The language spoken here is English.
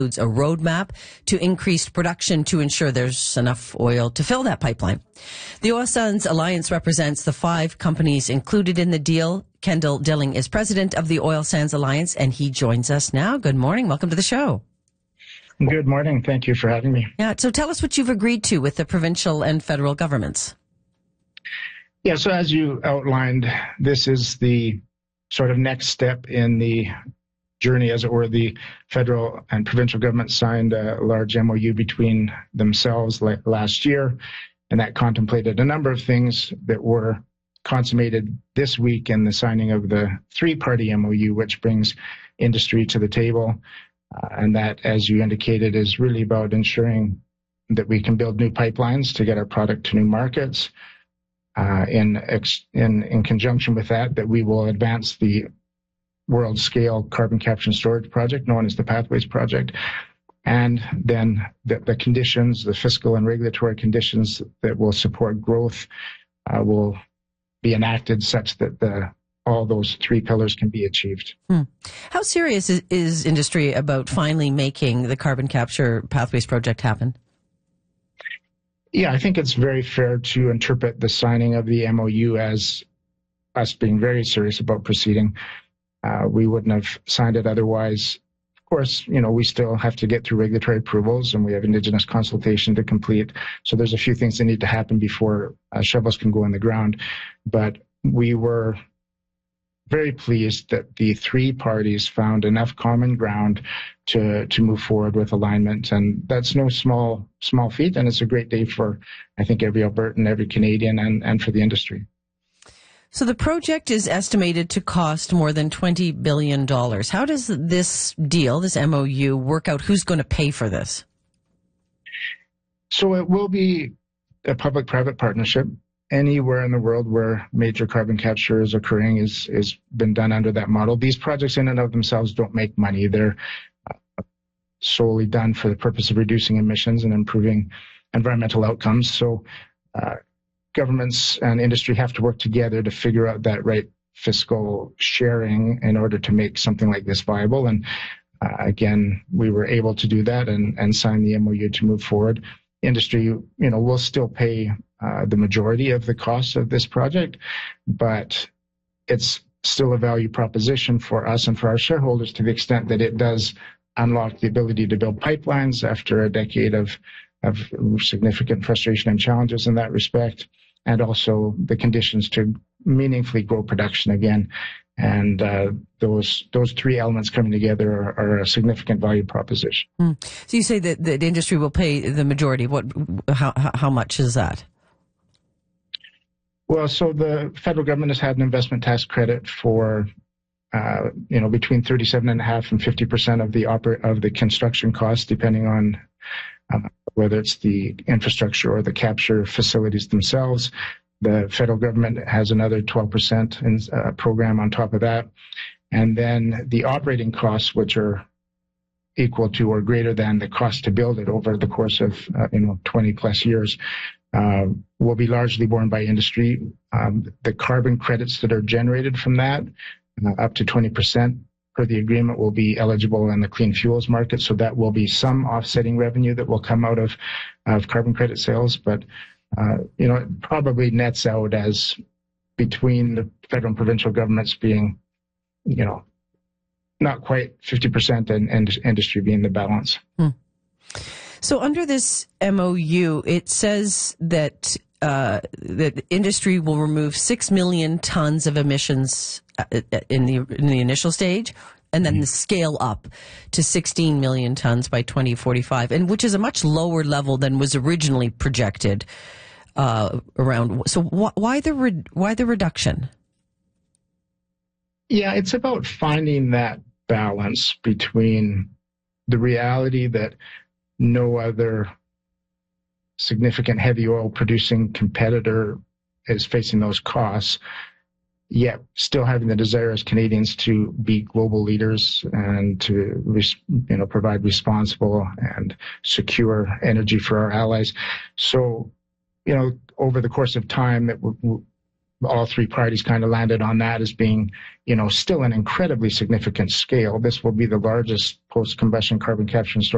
includes a roadmap to increased production to ensure there's enough oil to fill that pipeline. The Oil Sands Alliance represents the 5 companies included in the deal. Kendall Dilling is president of the Oil Sands Alliance, and he joins us now. Good morning. Welcome to the show. Good morning. Thank you for having me. Yeah. So tell us what you've agreed to with the provincial and federal governments. Yeah. So as you outlined, this is the sort of next step in the journey, as it were. The federal and provincial government signed a large MOU between themselves last year, and that contemplated a number of things that were consummated this week in the signing of the 3-party MOU, which brings industry to the table. And that, as you indicated, is really about ensuring that we can build new pipelines to get our product to new markets. In conjunction with that, that we will advance the world-scale carbon capture and storage project known as the Pathways Project. And then the conditions, the fiscal and regulatory conditions that will support growth will be enacted such that all those 3 pillars can be achieved. How serious is industry about finally making the carbon capture Pathways Project happen? Yeah, I think it's very fair to interpret the signing of the MOU as us being very serious about proceeding. We wouldn't have signed it otherwise. Of course, we still have to get through regulatory approvals, and we have Indigenous consultation to complete. So there's a few things that need to happen before shovels can go in the ground. But we were very pleased that the 3 parties found enough common ground to move forward with alignment. And that's no small feat, and it's a great day for, I think, every Albertan, every Canadian, and for the industry. So the project is estimated to cost more than $20 billion. How does this deal, this MOU, work out? Who's going to pay for this? So it will be a public-private partnership. Anywhere in the world where major carbon capture is occurring is been done under that model. These projects in and of themselves don't make money. They're solely done for the purpose of reducing emissions and improving environmental outcomes. So governments and industry have to work together to figure out that right fiscal sharing in order to make something like this viable. And again, we were able to do that and sign the MOU to move forward. Industry, will still pay the majority of the costs of this project, but it's still a value proposition for us and for our shareholders to the extent that it does unlock the ability to build pipelines after a decade of significant frustration and challenges in that respect, and also the conditions to meaningfully grow production again. And those 3 elements coming together are a significant value proposition. So you say that the industry will pay the majority. How much is that? Well, so the federal government has had an investment tax credit for between 37.5% and 50% of the construction costs, depending on whether it's the infrastructure or the capture facilities themselves. The federal government has another 12% program on top of that. And then the operating costs, which are equal to or greater than the cost to build it over the course of 20 plus years, will be largely borne by industry. The carbon credits that are generated from that, up to 20% per the agreement, will be eligible in the clean fuels market. So that will be some offsetting revenue that will come out of carbon credit sales. But it probably nets out as between the federal and provincial governments being, not quite 50% and industry being the balance. So under this MOU, it says that that industry will remove 6 million tons of emissions in the initial stage, and then scale up to 16 million tons by 2045, and which is a much lower level than was originally projected around. So why the reduction? Yeah, it's about finding that balance between the reality that no other significant heavy oil producing competitor is facing those costs, yet still having the desire as Canadians to be global leaders and to provide responsible and secure energy for our allies. So, over the course of time, that all 3 parties kind of landed on that as being, still an incredibly significant scale. This will be the largest post-combustion carbon capture and storage